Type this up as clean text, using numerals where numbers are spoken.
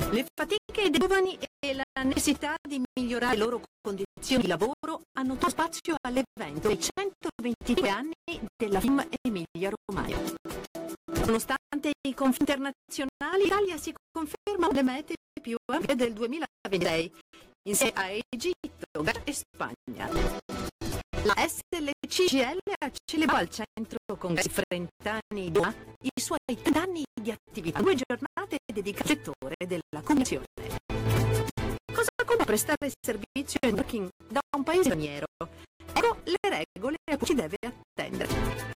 Le fatiche dei giovani e la necessità di migliorare le loro condizioni di lavoro hanno dato spazio all'evento dei 122 anni della FIM Emilia-Romagna. Nonostante i conflitti internazionali, l'Italia si conferma una delle mete più ampie del 2026, insieme a Egitto, Galles e Spagna. La SLCGL ha celebrato al centro congressi Frentani Doma i suoi 30 anni di attività, 2 giornate dedicate al settore della comunicazione. Cosa conta prestare servizio e networking da un paese straniero? Ecco le regole a cui ci deve attendere.